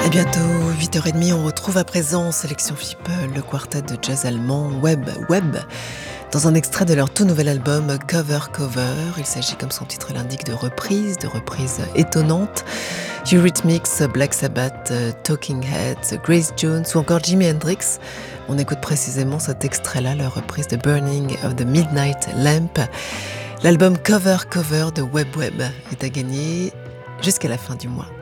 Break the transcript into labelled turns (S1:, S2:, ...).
S1: À bientôt, 8h30, on retrouve à présent Sélection People, le quartet de jazz allemand Web, dans un extrait de leur tout nouvel album Cover. Il s'agit, comme son titre l'indique, de reprises étonnantes. Eurythmics, Black Sabbath, Talking Heads, Grace Jones ou encore Jimi Hendrix. On écoute précisément cet extrait-là, leur reprise de Burning of the Midnight Lamp. L'album Cover de Web est à gagner jusqu'à la fin du mois.